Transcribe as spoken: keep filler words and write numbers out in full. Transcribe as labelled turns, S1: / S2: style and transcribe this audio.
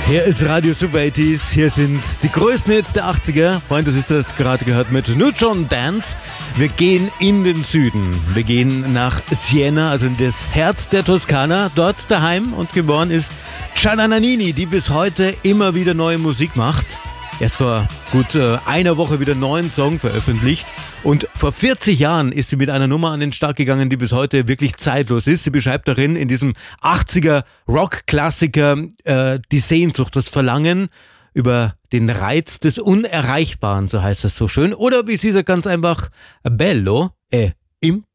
S1: Hier ist Radio Super achtziger, hier sind die größten Hits der achtziger. Freunde, das ist das gerade gehört mit Neutron Dance. Wir gehen in den Süden. Wir gehen nach Siena, also in das Herz der Toskana. Dort daheim und geboren ist Gianna Nannini, die bis heute immer wieder neue Musik macht. Erst vor gut äh, einer Woche wieder einen neuen Song veröffentlicht. Und vor vierzig Jahren ist sie mit einer Nummer an den Start gegangen, die bis heute wirklich zeitlos ist. Sie beschreibt darin in diesem achtziger Rock-Klassiker äh, die Sehnsucht, das Verlangen über den Reiz des Unerreichbaren, so heißt das so schön. Oder wie sie sagt, ganz einfach, bello e impossibile.